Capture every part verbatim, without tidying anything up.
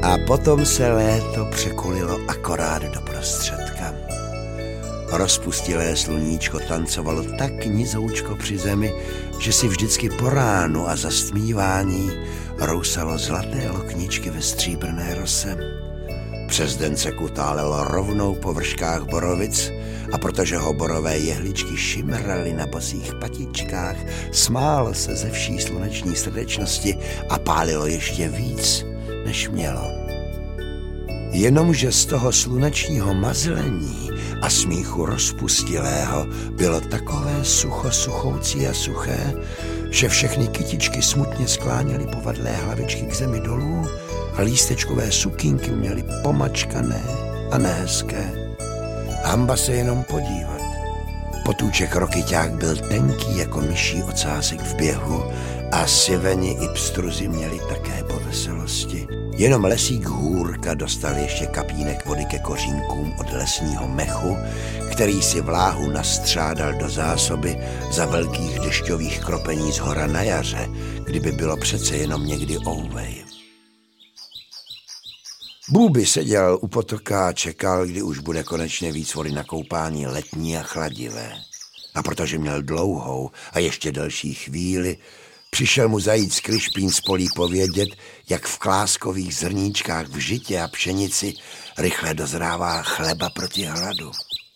A potom se léto překulilo akorát do prostředka. Rozpustilé sluníčko tancovalo tak nizoučko při zemi, že si vždycky po ránu a za stmívání rousalo zlaté lokničky ve stříbrné rose. Přes den se kutálelo rovnou po vrškách borovic a protože ho borové jehličky šimraly na bosých patičkách, smálo se ze vší sluneční srdečnosti a pálilo ještě víc, než mělo. Jenomže z toho slunečního mazlení a smíchu rozpustilého bylo takové sucho suchoucí a suché, že všechny kytičky smutně skláněly povadlé hlavičky k zemi dolů a lístečkové sukínky měly pomačkané a nehezké. Hamba se jenom podívat. Potůček rokyťák byl tenký jako myší ocásek v běhu a siveni i pstruzi měli také po veselosti. Jenom lesík Hůrka dostal ještě kapínek vody ke kořínkům od lesního mechu, který si vláhu nastřádal do zásoby za velkých dešťových kropení z hora na jaře, kdyby bylo přece jenom někdy ouvej. Bůby seděl u potoka a čekal, kdy už bude konečně víc vody na koupání letní a chladivé. A protože měl dlouhou a ještě delší chvíli, přišel mu zajíc Kryšpín z polí povědět, jak v kláskových zrníčkách v žitě a pšenici rychle dozrává chleba proti hladu.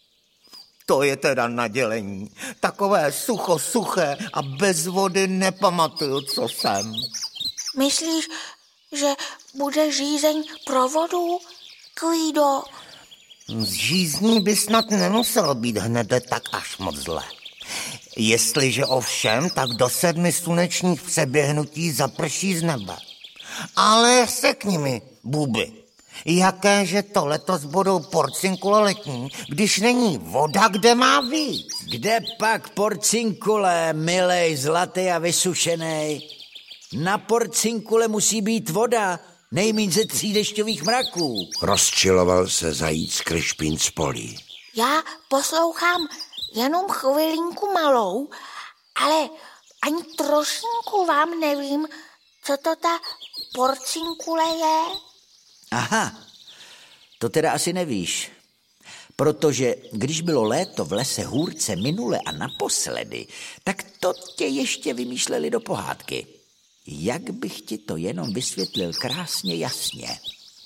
To je teda nadělení. Takové sucho suché a bez vody nepamatuju, co jsem. Myslíš, že bude žízeň pro vodu, Klído? Z žízní by snad nemuselo být hned tak až moc zle. Jestliže ovšem, tak do sedmi slunečních přeběhnutí zaprší z nebe. Ale řekni mi, Bůby, jakéže to letos budou porcinkule letní, když není voda, kde má víc? Kde pak porcinkule, milej, zlatý a vysušenej? Na porcinkule musí být voda, nejmíň ze tří dešťových mraků. Rozčiloval se zajíc Kryšpín z polí. Já poslouchám jenom chvilinku malou, ale ani trošinku vám nevím, co to ta porcinkule je. Aha, to teda asi nevíš, protože když bylo léto v lese Hůrce minule a naposledy, tak to tě ještě vymýšleli do pohádky. Jak bych ti to jenom vysvětlil krásně jasně.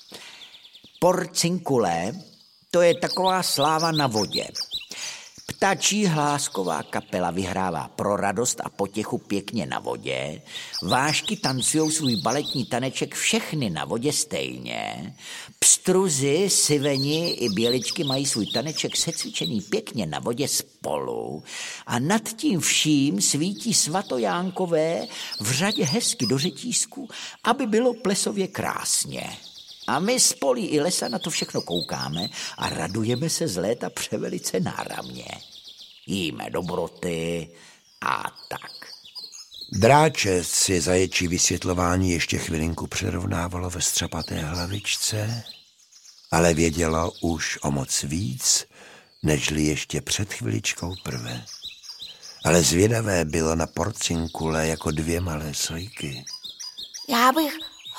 Porcinkule, to je taková sláva na vodě. Ptačí hlásková kapela vyhrává pro radost a potěchu pěkně na vodě, vášky tancujou svůj baletní taneček všechny na vodě stejně, pstruzy, siveni i běličky mají svůj taneček secvičený pěkně na vodě spolu a nad tím vším svítí svatojánkové v řadě hezky do řetízku, aby bylo plesově krásně. A my z polí i lesa na to všechno koukáme a radujeme se z léta převelice náramně. Jíme dobroty a tak. Dráče si zaječí vysvětlování ještě chvilinku přerovnávalo ve střapaté hlavičce, ale vědělo už o moc víc, nežli ještě před chviličkou prve. Ale zvědavé bylo na porcinkule jako dvě malé sojky. Já bych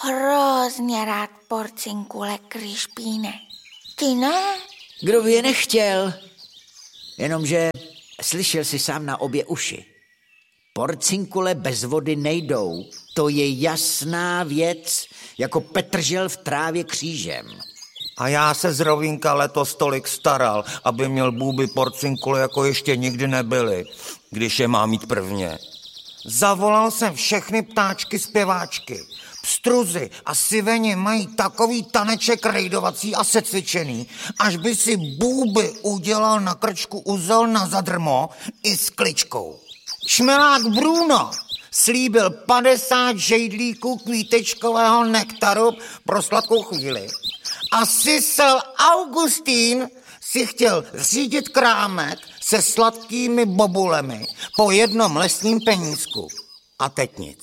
hrozně rád porcinkule, Kryšpíne. Ty ne? Kdo by je nechtěl? Jenomže slyšel jsi sám na obě uši. Porcinkule bez vody nejdou. To je jasná věc, jako petržel v trávě křížem. A já se z Rovínka letos tolik staral, aby měl Bůby porcinkule, jako ještě nikdy nebyly, když je má mít prvně. Zavolal jsem všechny ptáčky zpěváčky. Pstruzy a siveni mají takový taneček rejdovací a secvičený, až by si Bůby udělal na krčku uzel na zadrmo i s kličkou. Šmelák Bruno slíbil padesát žejdlíků kvítečkového nektaru pro sladkou chvíli. A Sisel Augustín si chtěl řídit krámek se sladkými bobulemi po jednom lesním penízku. A teď nic.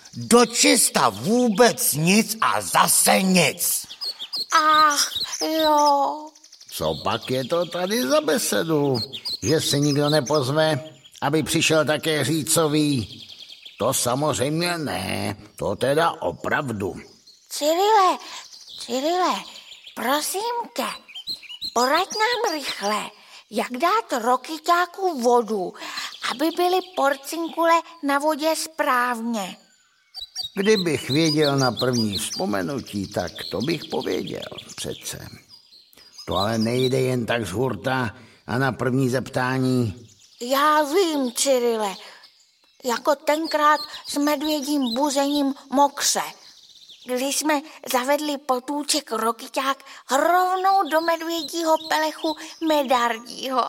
Dočista vůbec nic a zase nic. Ach, jo. Co pak je to tady za besedu? Že se nikdo nepozve, aby přišel také říct, co ví? To samozřejmě ne, to teda opravdu. Cyrile, Cyrile, prosímke, poraď nám rychle, jak dát rokyťáku vodu, aby byly porcinkule na vodě správně. Kdybych věděl na první vzpomenutí, tak to bych pověděl přece. To ale nejde jen tak z hurta a na první zeptání. Já vím, Cyrile, jako tenkrát s medvědím buzením Mokře. Když jsme zavedli potůček rokyťák rovnou do medvědího pelechu Medardího.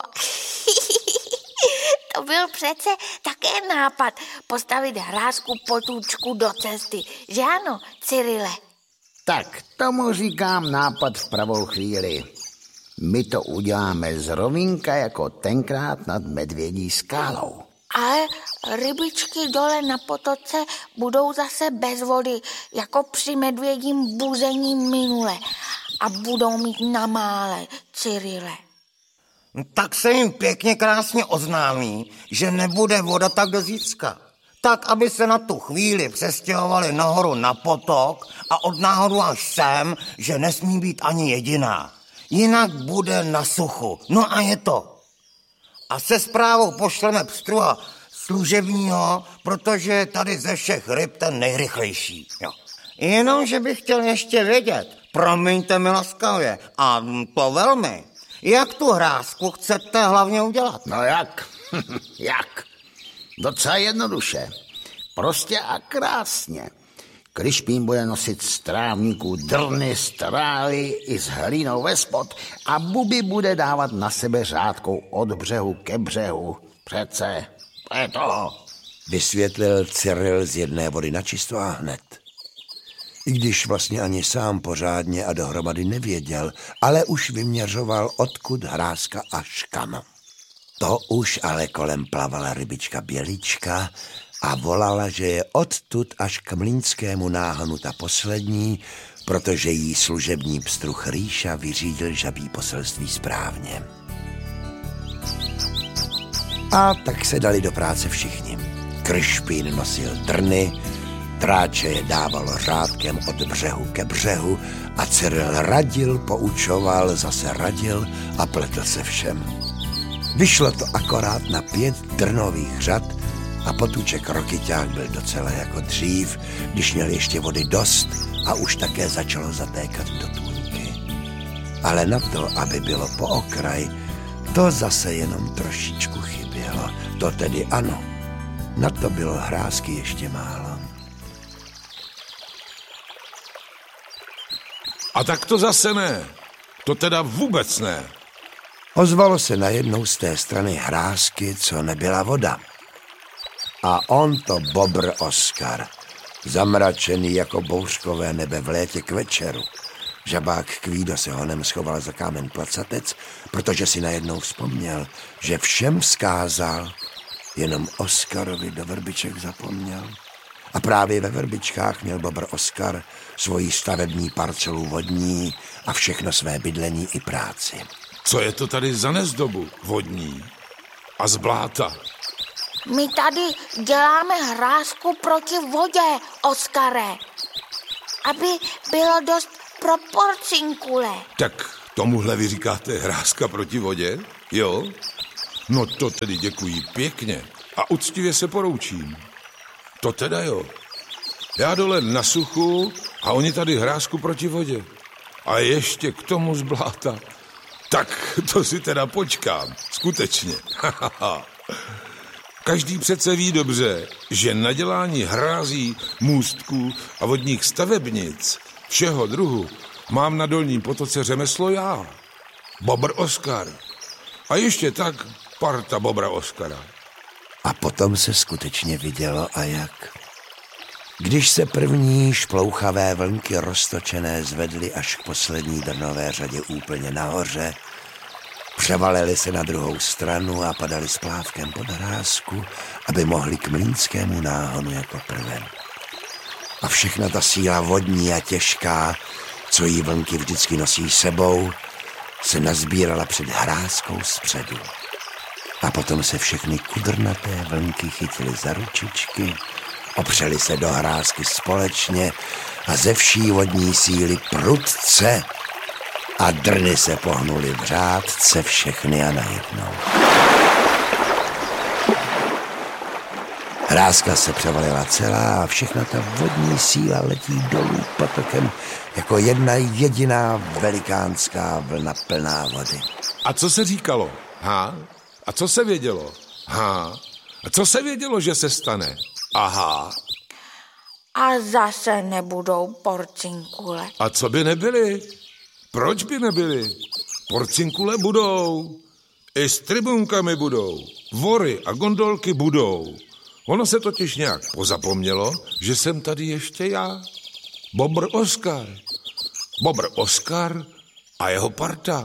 To byl přece také nápad postavit hrázku potůčku do cesty, že ano, Cyrile? Tak, tomu říkám nápad v pravou chvíli. My to uděláme z rovinka jako tenkrát nad medvědí skálou. Ale rybičky dole na potoce budou zase bez vody, jako při medvědím buzení minule. A budou mít na mále, Cyrile. Tak se jim pěkně krásně oznámí, že nebude voda tak do zítřka. Tak, aby se na tu chvíli přestěhovali nahoru na potok a od náhodu až sem, že nesmí být ani jediná. Jinak bude na suchu. No a je to. A se zprávou pošleme pstruha služebního, protože je tady ze všech ryb ten nejrychlejší. Jo. Jenomže bych chtěl ještě vědět, promiňte mi laskavě, a to velmi, jak tu hrázku chcete hlavně udělat? No jak? Jak? Docela jednoduše. Prostě a krásně. Krišpín bude nosit z trávníků drny, strály i s hlínou ve spod a Bubi bude dávat na sebe řádkou od břehu ke břehu. Přece, to je toho. Vysvětlil Cyril z jedné vody na čisto a hned. I když vlastně ani sám pořádně a dohromady nevěděl, ale už vyměřoval, odkud hrázka až kam. To už ale kolem plavala rybička Bělička a volala, že je odtud až k mlýnskému náhonu ta poslední, protože jí služební pstruh Rýša vyřídil žabí poselství správně. A tak se dali do práce všichni. Krišpín nosil drny, Tráče je dávalo řádkem od břehu ke břehu a Cyril radil, poučoval, zase radil a pletl se všem. Vyšlo to akorát na pět drnových řad a potůček rokyťák byl docela jako dřív, když měl ještě vody dost a už také začalo zatékat do tůňky. Ale na to, aby bylo po okraj, to zase jenom trošičku chybělo. To tedy ano, na to bylo hrázky ještě málo. A tak to zase ne. To teda vůbec ne. Ozvalo se najednou z té strany hrázky, co nebyla voda. A on to bobr Oskar, zamračený jako bouřkové nebe v létě k večeru. Žabák Kvído se honem schoval za kámen placatec, protože si najednou vzpomněl, že všem vzkázal, jenom Oskarovi do vrbiček zapomněl. A právě ve vrbičkách měl bobr Oskar svoji stavební parcelu vodní a všechno své bydlení i práci. Co je to tady za nezdobu vodní a z bláta? My tady děláme hrázku proti vodě, Oskare, aby bylo dost pro porcinkule. Tak tomuhle vy říkáte hrázka proti vodě? Jo? No to tedy děkuji pěkně a uctivě se poroučím. To teda jo. Já dole na suchu a oni tady hrázku proti vodě. A ještě k tomu z bláta. Tak to si teda počkám, skutečně. Každý přece ví dobře, že na dělání hrází, můstků a vodních stavebnic všeho druhu mám na Dolním potoce řemeslo já, bobr Oskar. A ještě tak parta bobra Oskara. A potom se skutečně vidělo a jak. Když se první šplouchavé vlnky roztočené zvedly až k poslední drnové řadě úplně nahoře, převalili se na druhou stranu a padali splávkem pod hrázku, aby mohli k mlýnskému náhonu jako prven. A všechna ta síla vodní a těžká, co jí vlnky vždycky nosí sebou, se nazbírala před hrázkou zpředu. A potom se všechny kudrnaté vlnky chytily za ručičky Opřeli se do hrázky společně a ze vší vodní síly prudce a drny se pohnuly v řádce všechny a najednou. Hrázka se převalila celá a všechna ta vodní síla letí dolů potokem jako jedna jediná velikánská vlna plná vody. A co se říkalo? Ha? A co se vědělo? Ha? A co se vědělo, že se stane? Aha. A zase nebudou porcinkule. A co by nebyly? Proč by nebyly? Porcinkule budou. I s tribunkami budou. Vory a gondolky budou. Ono se totiž nějak pozapomnělo, že jsem tady ještě já. Bobr Oskar. Bobr Oskar a jeho parta.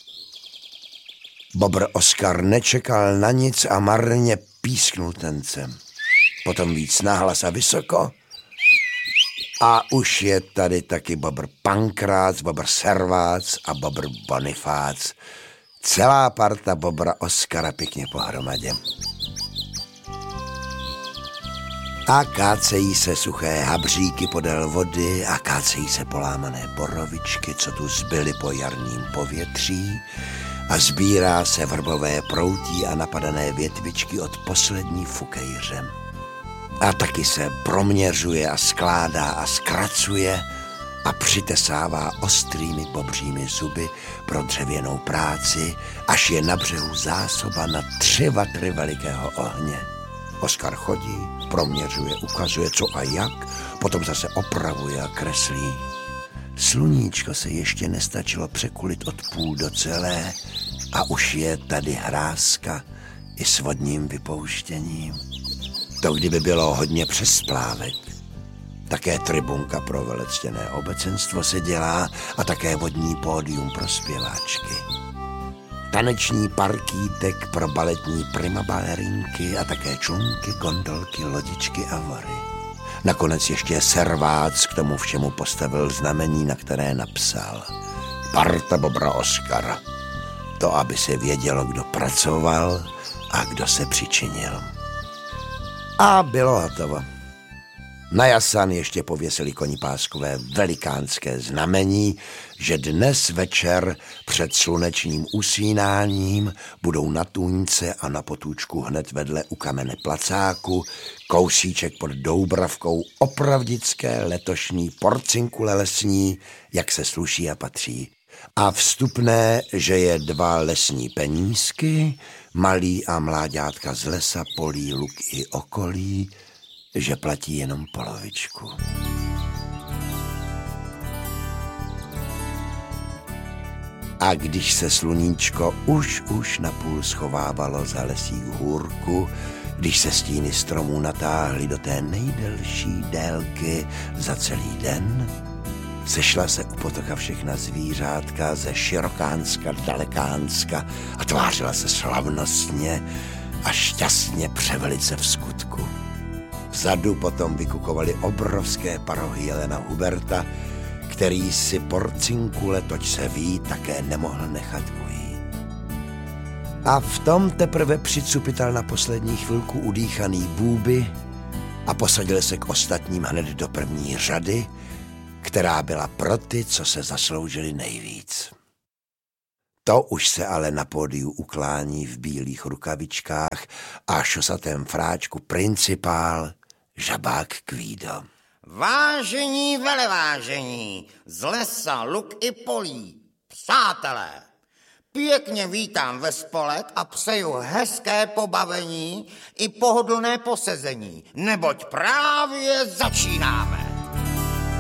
Bobr Oskar nečekal na nic a marně písknul tencem. Potom víc nahlas a vysoko. A už je tady taky Bobr Pankrác, Bobr Servác a Bobr Bonifác. Celá parta Bobra Oskara pěkně pohromadě. A kácejí se suché habříky podél vody a kácejí se polámané borovičky, co tu zbyly po jarním povětří, a sbírá se vrbové proutí a napadané větvičky od poslední fukejře. A taky se proměřuje a skládá a zkracuje a přitesává ostrými bobřími zuby pro dřevěnou práci, až je na břehu zásoba na tři vatry velikého ohně. Oskar chodí, proměřuje, ukazuje co a jak, potom zase opravuje a kreslí. Sluníčko se ještě nestačilo překulit od půl do celé a už je tady hrázka i s vodním vypouštěním. To kdyby bylo hodně přes splávek. Také tribunka pro velectěné obecenstvo se dělá a také vodní pódium pro zpěváčky. Taneční parkítek pro baletní primabalerinky a také člunky, gondolky, lodičky a vory. Nakonec ještě Servác k tomu všemu postavil znamení, na které napsal Parta Bobra Oskara. To, aby se vědělo, kdo pracoval a kdo se přičinil. A bylo hotovo. Na jasan ještě pověsili konipáskové velikánské znamení, že dnes večer před slunečním usínáním budou na tůňce a na potůčku hned vedle u kamene placáku kousíček pod Doubravkou opravdické letošní porcinkule lesní, jak se sluší a patří. A vstupné, že je dva lesní penízky, malý a mláďátka z lesa, polí, luk i okolí, že platí jenom polovičku. A když se sluníčko už už napůl schovávalo za lesí hůrku, když se stíny stromů natáhly do té nejdelší délky za celý den, sešla se u potoka všechna zvířátka ze Širokánska, Dalekánska a tvářila se slavnostně a šťastně převelice v skutku. Vzadu potom vykukovaly obrovské parohy Jelena Huberta, který si porcinkule, toť se ví, také nemohl nechat ujít. A v tom teprve přicupital na poslední chvilku udýchaný Bůby a posadil se k ostatním hned do první řady, která byla pro ty, co se zasloužili nejvíc. To už se ale na pódiu uklání v bílých rukavičkách a šosatém fráčku principál Žabák Kvído. Vážení velevážení, z lesa, luk i polí, přátelé, pěkně vítám ve spolek a přeju hezké pobavení i pohodlné posezení, neboť právě začínáme.